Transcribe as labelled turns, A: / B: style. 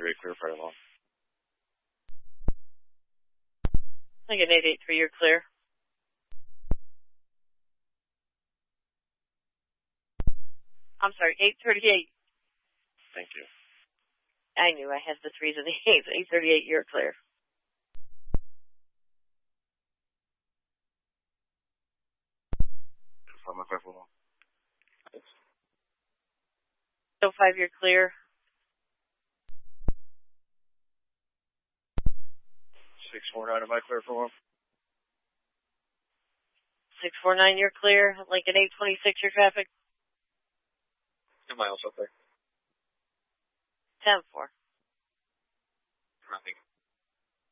A: 5-8 clear for long.
B: Lincoln 883, you're clear. I'm sorry, 838.
A: Thank you.
B: I knew I had the 3s and the 8s. 838, you're clear.
A: Confirm 541.
B: So 5, you're clear.
A: 649, am I clear for one?
B: 649, you're clear. Lincoln 826, your traffic.
A: Am I also clear?
B: 10-4.
A: Nothing.